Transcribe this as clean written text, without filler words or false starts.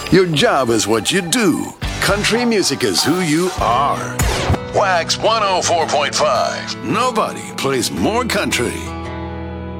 Your job is what you do. Country music is who you are. Wax 104.5. Nobody plays more country.